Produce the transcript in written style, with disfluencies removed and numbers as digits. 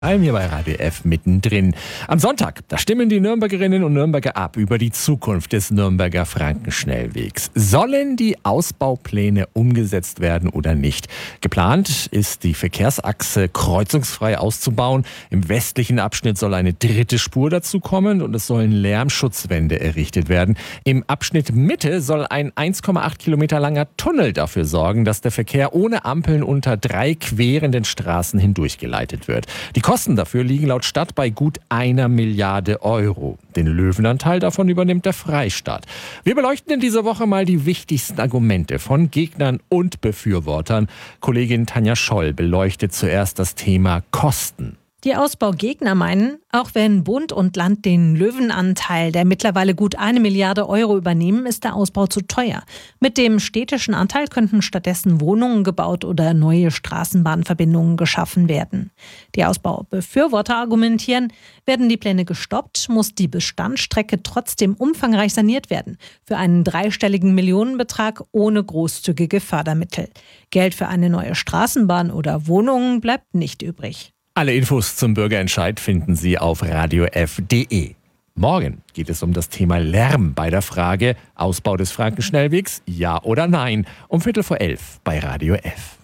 Allem hier bei Radio F mittendrin. Am Sonntag, da stimmen die Nürnbergerinnen und Nürnberger ab über die Zukunft des Nürnberger Frankenschnellwegs. Sollen die Ausbaupläne umgesetzt werden oder nicht? Geplant ist, die Verkehrsachse kreuzungsfrei auszubauen. Im westlichen Abschnitt soll eine dritte Spur dazukommen und es sollen Lärmschutzwände errichtet werden. Im Abschnitt Mitte soll ein 1,8 Kilometer langer Tunnel dafür sorgen, dass der Verkehr ohne Ampeln unter 3 querenden Straßen hindurchgeleitet wird. Die Kosten dafür liegen laut Stadt bei gut 1 Milliarde Euro. Den Löwenanteil davon übernimmt der Freistaat. Wir beleuchten in dieser Woche mal die wichtigsten Argumente von Gegnern und Befürwortern. Kollegin Tanja Scholl beleuchtet zuerst das Thema Kosten. Die Ausbaugegner meinen, auch wenn Bund und Land den Löwenanteil, der mittlerweile gut 1 Milliarde Euro übernehmen, ist der Ausbau zu teuer. Mit dem städtischen Anteil könnten stattdessen Wohnungen gebaut oder neue Straßenbahnverbindungen geschaffen werden. Die Ausbaubefürworter argumentieren, werden die Pläne gestoppt, muss die Bestandsstrecke trotzdem umfangreich saniert werden. Für einen 3-stelligen Millionenbetrag ohne großzügige Fördermittel. Geld für eine neue Straßenbahn oder Wohnungen bleibt nicht übrig. Alle Infos zum Bürgerentscheid finden Sie auf radiof.de. Morgen geht es um das Thema Lärm bei der Frage Ausbau des Frankenschnellwegs, ja oder nein, um 11:15 bei Radio F.